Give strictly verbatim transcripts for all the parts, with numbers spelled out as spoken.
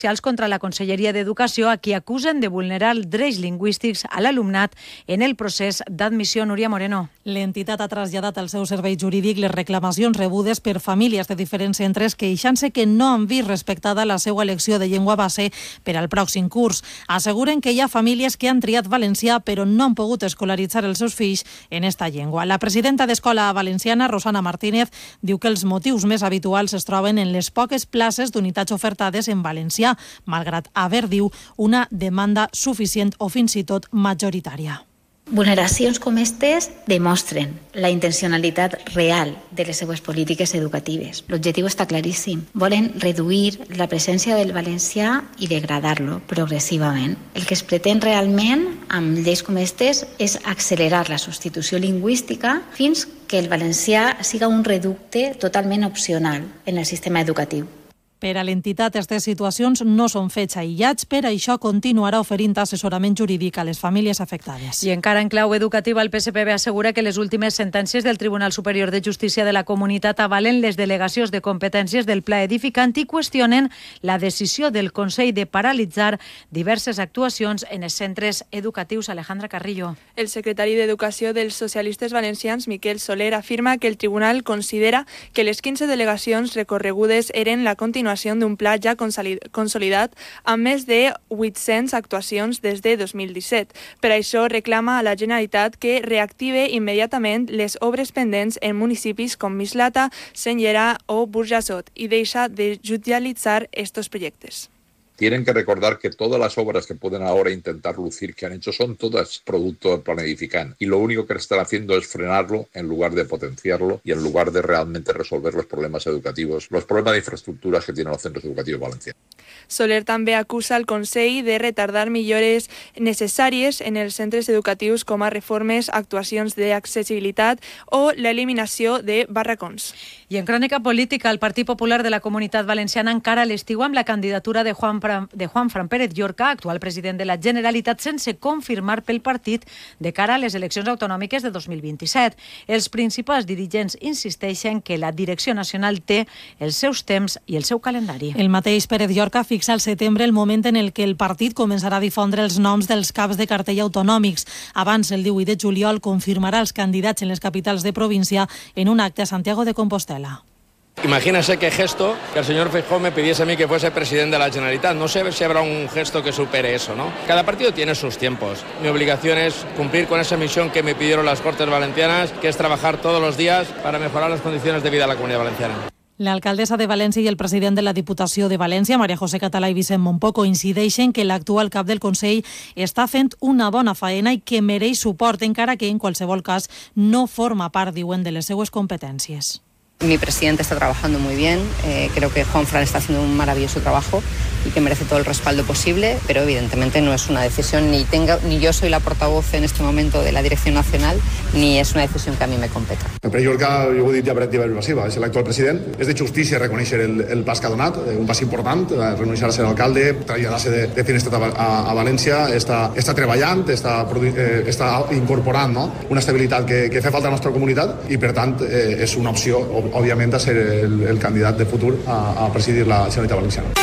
contra la Conselleria d'Educació, a qui acusen de vulnerar drets lingüístics a l'alumnat en el procés d'admissió. Núria Moreno. L'entitat ha traslladat al seu servei jurídic les reclamacions rebudes per famílies de diferents centres queixant-se que no han vist respectada la seva elecció de llengua base per al pròxim curs. Asseguren que hi ha famílies que han triat valencià però no han pogut escolaritzar els seus fills en esta llengua. La presidenta d'Escola Valenciana, Rosana Martínez, diu que els motius més habituals es troben en les poques places d'unitats ofertades en valencià, malgrat haver, diu, una demanda suficient o fins i tot majoritària. Vulneracions com aquestes demostren la intencionalitat real de les seues polítiques educatives. L'objectiu està claríssim. Volen reduir la presència del valencià i degradar-lo progressivament. El que es pretén realment amb lleis com aquestes és accelerar la substitució lingüística fins que el valencià siga un reducte totalment opcional en el sistema educatiu. Per a l'entitat, aquestes situacions no són fets aïllats, per això continuarà oferint assessorament jurídic a les famílies afectades. I encara en clau educativa, el P S P B assegura que les últimes sentències del Tribunal Superior de Justícia de la Comunitat avalen les delegacions de competències del Pla Edificant i qüestionen la decisió del Consell de paralitzar diverses actuacions en els centres educatius. Alejandra Carrillo. El secretari d'Educació dels socialistes valencians, Miquel Soler, afirma que el tribunal considera que les quinze delegacions recorregudes eren la continuació d'un pla ja consolidat amb més de vuit-centes actuacions des de dos mil disset. Per això reclama a la Generalitat que reactive immediatament les obres pendents en municipis com Mislata, Senyera o Burjassot i deixa de judicialitzar estos proyectos. Tienen que recordar que todas las obras que pueden ahora intentar lucir que han hecho son todas producto del plan edificante y lo único que están haciendo es frenarlo en lugar de potenciarlo y en lugar de realmente resolver los problemas educativos, los problemas de infraestructuras que tienen los centros educativos valencianos. Soler també acusa el Consell de retardar millores necessàries en els centres educatius com a reformes, actuacions d'accessibilitat o l'eliminació de barracons. I en crònica política, el Partit Popular de la Comunitat Valenciana encara l'estiu amb la candidatura de Juan de Juan Fran Pérez Llorca, actual president de la Generalitat, sense confirmar pel partit de cara a les eleccions autonòmiques de dos mil vint-i-set. Els principals dirigents insisteixen que la direcció nacional té els seus temps i el seu calendari. El mateix Pérez Llorca fixa al setembre el moment en el que el partit començarà a difondre els noms dels caps de cartell autonòmics. Abans, el divuit de juliol, confirmarà els candidats en les capitals de província en un acte a Santiago de Compostela. Imagínese qué gesto que el señor Feijóo me pidiese a mí que fuese presidente de la Generalitat. No sé si habrá un gesto que supere eso, ¿no? Cada partido tiene sus tiempos. Mi obligación es cumplir con esa misión que me pidieron las Cortes Valencianas, que es trabajar todos los días para mejorar las condiciones de vida de la Comunidad Valenciana. L'alcaldessa de València i el president de la Diputació de València, Maria José Català i Vicent Montpó, coincideixen que l'actual cap del Consell està fent una bona faena i que mereix suport, encara que en qualsevol cas no forma part, diuen, de les seues competències. Mi presidente está trabajando muy bien, eh, creo que Juan Fran está haciendo un maravilloso trabajo y que merece todo el respaldo posible, pero evidentemente no es una decisión, ni, tenga, ni yo soy la portavoz en este momento de la Dirección Nacional, ni es una decisión que a mí me competa. El Pere Llorca, jo ho he dit ja per activa i passiva, és l'actual president. És de justícia reconèixer el, el pas que ha donat, un pas important, renunciar a ser alcalde, traslladar-se de, de Finestat a, a, a València, està, està treballant, està, eh, està incorporant, no? Una estabilitat que, que fa falta a la nostra comunitat i, per tant, eh, és una opció, òbviament, a ser el, el candidat de futur a, a presidir la Generalitat Valenciana.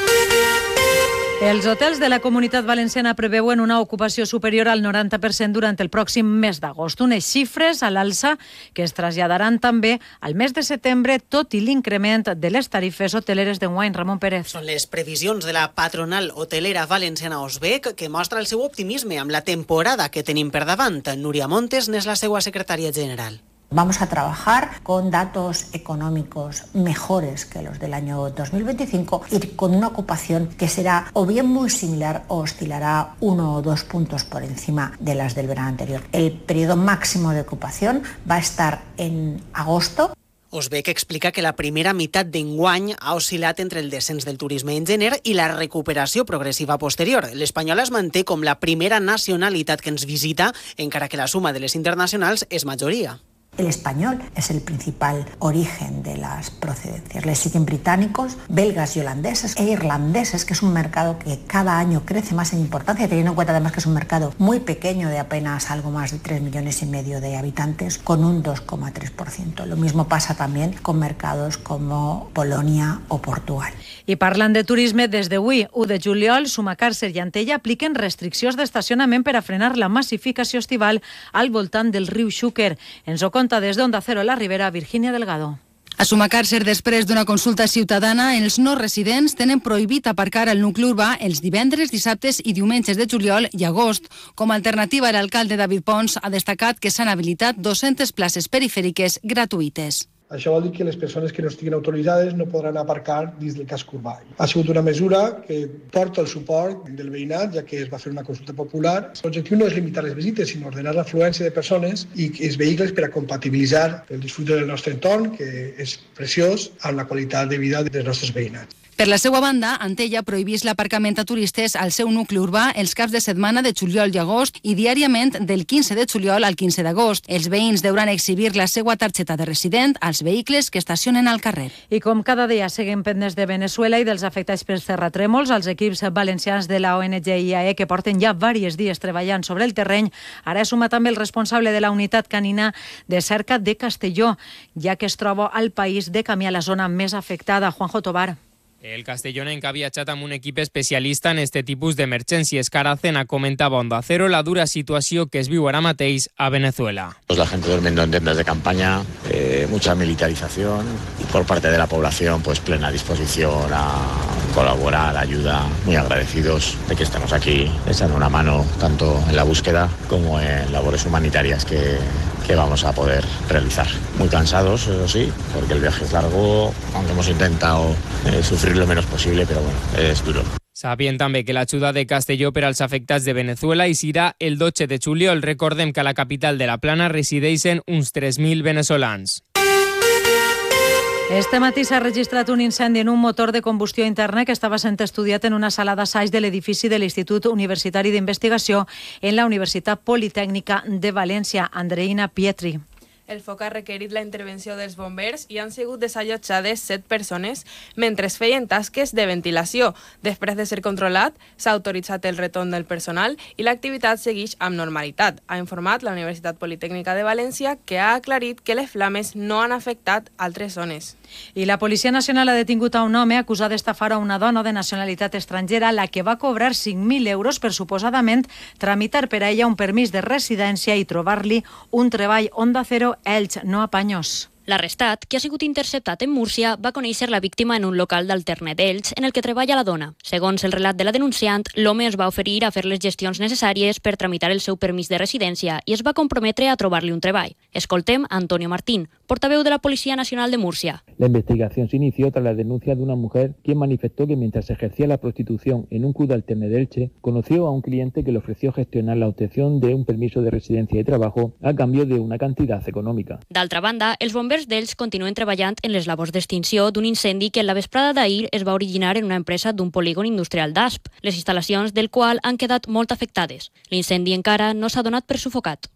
Els hotels de la Comunitat Valenciana preveuen una ocupació superior al noranta per cent durant el pròxim mes d'agost. Unes xifres a l'alça que es traslladaran també al mes de setembre, tot i l'increment de les tarifes hoteleres d'enguany. Ramon Pérez. Són les previsions de la patronal hotelera valenciana Osbec que mostra el seu optimisme amb la temporada que tenim per davant. Núria Montes n'és la seva secretària general. Vamos a trabajar con datos económicos mejores que los del año dos mil veinticinco y con una ocupación que será o bien muy similar o oscilará uno o dos puntos por encima de las del verano anterior. El periodo máximo de ocupación va a estar en agosto. Osbec explica que la primera meitat d'enguany ha oscil·lat entre el descens del turisme en gener i la recuperació progressiva posterior. L'espanyola es manté com la primera nacionalitat que ens visita, encara que la suma de les internacionals és majoria. El español es el principal origen de las procedencias. Le siguen británicos, belgas y holandeses e irlandeses, que es un mercado que cada año crece más en importancia, teniendo en cuenta además que es un mercado muy pequeño de apenas algo más de tres millones y medio de habitantes, con un dos coma tres por ciento. Lo mismo pasa también con mercados como Polonia o Portugal. I parlant de turisme, des d'avui, u de juliol, Sumacàrcer i Antella apliquen restriccions d'estacionament per a frenar la massificació estival al voltant del riu Xúquer. Ens ho conta des d'Onda Cero la Ribera, Virginia Delgado. A Sumacàrcer, després d'una consulta ciutadana, els no residents tenen prohibit aparcar al nucli urbà els divendres, dissabtes i diumenges de juliol i agost. Com a alternativa, l'alcalde David Pons ha destacat que s'han habilitat dues-centes places perifèriques gratuïtes. Això vol dir que les persones que no estiguin autoritzades no podran aparcar dins del casc urbà. Ha sigut una mesura que porta el suport del veïnat, ja que es va fer una consulta popular. L'objectiu no és limitar les visites, sinó ordenar l'afluència de persones i els vehicles per a compatibilitzar el disfrute del nostre entorn, que és preciós, amb la qualitat de vida dels nostres veïnats. Per la seva banda, Antella prohibís l'aparcament a turistes al seu nucli urbà els caps de setmana de juliol i agost i diàriament del quinze de juliol al quinze d'agost. Els veïns hauran exhibir la seva targeta de resident als vehicles que estacionen al carrer. I com cada dia seguim pendents de Venezuela i dels afectats pels terratrèmols, els equips valencians de la O N G I A E, que porten ja diversos dies treballant sobre el terreny, ara suma també el responsable de la unitat canina de cerca de Castelló, ja que es troba al país de camí a la zona més afectada. Juanjo Tobar. El castellonenc ha viatjat amb un equip especialista en este tipus d'emergències. Caracena comentava a Onda Cero la dura situació que es viu ara mateix a Venezuela. Pues la gente durmiendo en tiendas de campaña, eh, mucha militarización y por parte de la población pues plena disposición a colaborar, ayuda, muy agradecidos de que estemos aquí echando una mano tanto en la búsqueda como en labores humanitarias que, que vamos a poder realizar. Muy cansados, eso sí, porque el viaje es largo, aunque hemos intentado eh, sufrir lo menos posible, pero bueno, es duro. Sabien també que l'ajuda de Castelló per als afectats de Venezuela hi serà el dotze de juliol. Recordem que a la capital de la Plana resideixen uns tres mil venezolans. Este matí s'ha registrat un incendi en un motor de combustió interna que estava sent estudiat en una sala d'assaig de l'edifici de l'Institut Universitari d'Investigació en la Universitat Politècnica de València. Andreina Pietri. El foc ha requerit la intervenció dels bombers i han sigut desallotjades set persones mentre es feien tasques de ventilació. Després de ser controlat, s'ha autoritzat el retorn del personal i l'activitat segueix amb normalitat. Ha informat la Universitat Politècnica de València, que ha aclarit que les flames no han afectat altres zones. I la Policia Nacional ha detingut a un home acusat d'estafar a una dona de nacionalitat estrangera, la que va cobrar cinc mil euros per suposadament tramitar per a ella un permís de residència i trobar-li un treball. Onda Cero, Elx, no a Pañós. L'arrestat, que ha sigut interceptat en Múrcia, va conèixer la víctima en un local d'Alternet d'Elx en el que treballa la dona. Segons el relat de la denunciant, l'home es va oferir a fer les gestions necessàries per tramitar el seu permís de residència i es va comprometre a trobar-li un treball. Escoltem a Antonio Martín, portaveu de la Policía Nacional de Murcia. La investigación se inició tras la denuncia de una mujer quien manifestó que mientras ejercía la prostitución en un club de Alternet de Elche, conoció a un cliente que le ofreció gestionar la obtención de un permiso de residencia y trabajo a cambio de una cantidad econòmica. D'altra banda, els bombers d'Elx continuen treballant en les labors d'extinció d'un incendi que en la vesprada d'ahir es va originar en una empresa d'un polígon industrial d'Asp, les instal·lacions del qual han quedat molt afectades. L'incendi encara no s'ha donat per sufocat.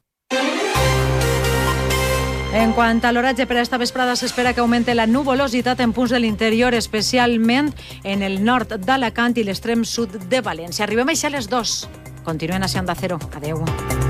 En quant a l'oratge per a esta vesprada, s'espera que augmente la nuvolositat en punts de l'interior, especialment en el nord d'Alacant i l'extrem sud de València. Arribem a les dos. Continuen a Onda Cero. Adeu.